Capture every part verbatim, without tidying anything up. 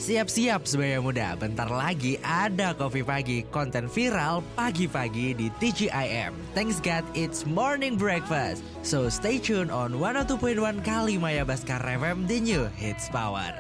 Siap-siap sebaya muda, bentar lagi ada Kopi Pagi, konten viral pagi-pagi di T G I M. Thanks God it's morning breakfast. So stay tuned on seratus dua koma satu Kalimaya Baskar F M, The New Hits Power.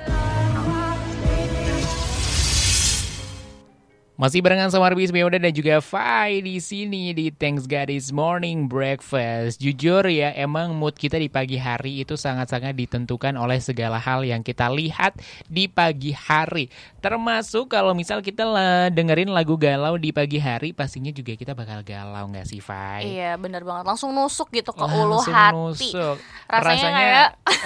Masih barengan sama Arbi Ismail dan juga Fai di sini di Thanks God It's Morning Breakfast. Jujur ya, emang mood kita di pagi hari itu sangat-sangat ditentukan oleh segala hal yang kita lihat di pagi hari. Termasuk kalau misal kita lah dengerin lagu galau di pagi hari, pastinya juga kita bakal galau nggak sih, Fai? Iya, benar banget. Langsung nusuk gitu ke Langsung ulu hati. Nusuk. Rasanya, Rasanya kayak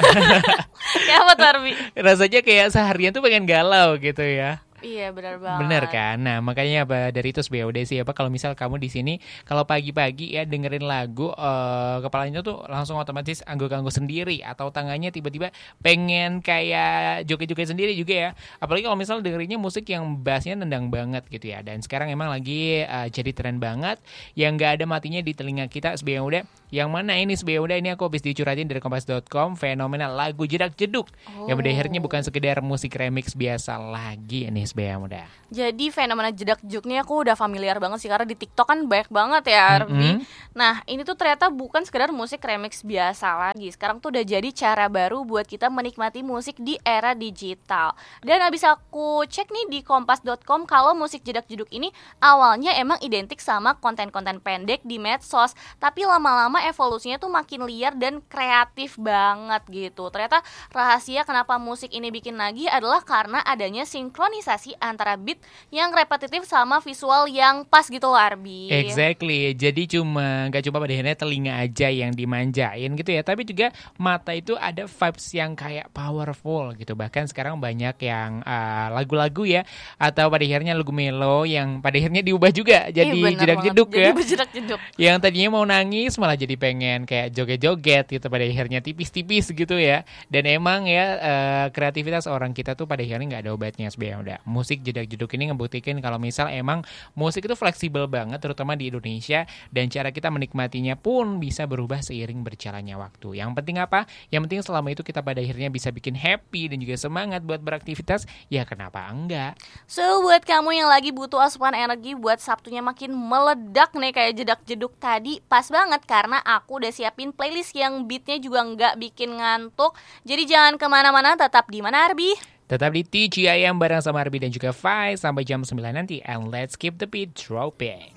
kayak apa tuh, Arbi? Rasanya kayak seharian tuh pengen galau gitu ya. Iya, benar banget. Bener kan? Nah, makanya apa dari itu B O D sih apa kalau misal kamu di sini kalau pagi-pagi ya dengerin lagu uh, kepalanya tuh langsung otomatis angguk-angguk sendiri atau tangannya tiba-tiba pengen kayak joget-joget sendiri juga ya. Apalagi kalau misal dengerinnya musik yang bassnya nendang banget gitu ya. Dan sekarang emang lagi uh, jadi tren banget yang enggak ada matinya di telinga kita B O D. Yang mana ini B O D ini aku habis dicuratin dari kompas dot com, fenomenal lagu Jedak Jeduk. Oh. Yang pada akhirnya bukan sekedar musik remix biasa lagi nih Bea Muda. Jadi fenomena jedak jeduk nih aku udah familiar banget sih karena di TikTok kan banyak banget ya Arbi. Mm-hmm. Nah ini tuh ternyata bukan sekedar musik remix biasa lagi. Sekarang tuh udah jadi cara baru buat kita menikmati musik di era digital. Dan abis aku cek nih di kompas dot com kalau musik jedak jeduk ini awalnya emang identik sama konten-konten pendek di medsos. Tapi lama-lama evolusinya tuh makin liar dan kreatif banget gitu. Ternyata rahasia kenapa musik ini bikin nagih adalah karena adanya sinkronisasi antara beat yang repetitif sama visual yang pas gitu loh Arbi. Exactly. Jadi cuma gak cuma pada akhirnya telinga aja yang dimanjain gitu ya, tapi juga mata itu ada vibes yang kayak powerful gitu. Bahkan sekarang banyak yang uh, lagu-lagu ya atau pada akhirnya lagu melo yang pada akhirnya diubah juga jadi eh, jedak jeduk ya. Jadi jedak jeduk. Yang tadinya mau nangis malah jadi pengen kayak joget-joget gitu, pada akhirnya tipis-tipis gitu ya. Dan emang ya uh, kreativitas orang kita tuh pada akhirnya nggak ada obatnya sebenarnya. Udah musik jedak jeduk ini ngebuktikan kalau misal emang musik itu fleksibel banget terutama di Indonesia dan cara kita menikmatinya pun bisa berubah seiring berjalannya waktu. Yang penting apa? Yang penting selama itu kita pada akhirnya bisa bikin happy dan juga semangat buat beraktivitas, ya kenapa enggak? So buat kamu yang lagi butuh asupan energi buat Sabtunya makin meledak nih kayak jedak jeduk tadi, pas banget karena aku udah siapin playlist yang beatnya juga nggak bikin ngantuk. Jadi jangan kemana-mana, tetap di mana Arbi? Tetap di T G I M bareng sama Arbi dan juga Fai sampai jam sembilan nanti. And let's keep the beat dropping.